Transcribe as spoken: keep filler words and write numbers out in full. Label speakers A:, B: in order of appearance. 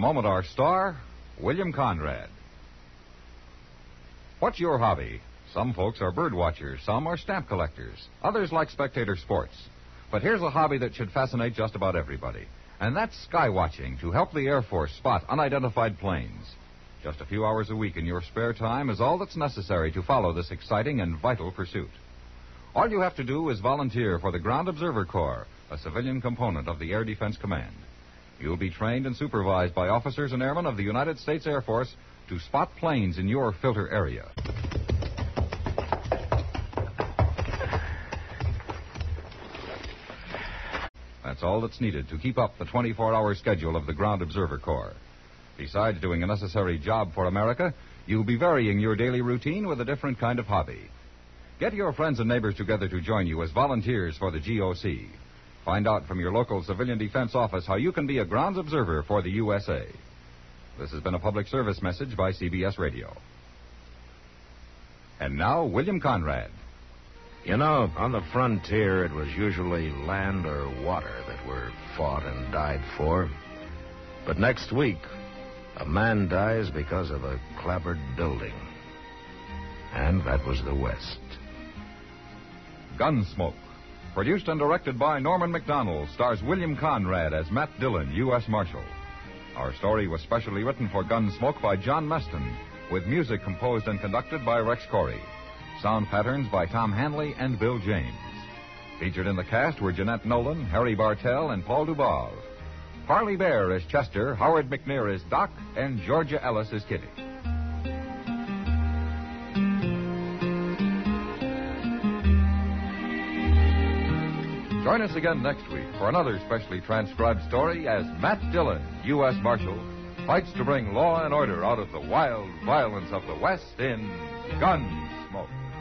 A: moment, our star, William Conrad. What's your hobby? Some folks are bird watchers, some are stamp collectors, others like spectator sports. But here's a hobby that should fascinate just about everybody, and that's sky watching to help the Air Force spot unidentified planes. Just a few hours a week in your spare time is all that's necessary to follow this exciting and vital pursuit. All you have to do is volunteer for the Ground Observer Corps, a civilian component of the Air Defense Command. You'll be trained and supervised by officers and airmen of the United States Air Force to spot planes in your filter area. That's all that's needed to keep up the twenty-four hour schedule of the Ground Observer Corps. Besides doing a necessary job for America, you'll be varying your daily routine with a different kind of hobby. Get your friends and neighbors together to join you as volunteers for the G O C. Find out from your local civilian defense office how you can be a grounds observer for the U S A. This has been a public service message by C B S Radio. And now, William Conrad.
B: You know, on the frontier, it was usually land or water that were fought and died for. But next week, a man dies because of a clapboard building. And that was the West.
A: Gunsmoke. Produced and directed by Norman McDonald, stars William Conrad as Matt Dillon, U S Marshal. Our story was specially written for Gunsmoke by John Meston, with music composed and conducted by Rex Corey. Sound patterns by Tom Hanley and Bill James. Featured in the cast were Jeanette Nolan, Harry Bartell, and Paul Duvall. Parley Bear as Chester, Howard McNear as Doc, and Georgia Ellis as Kitty. Join us again next week for another specially transcribed story as Matt Dillon, U S Marshal, fights to bring law and order out of the wild violence of the West in Gunsmoke.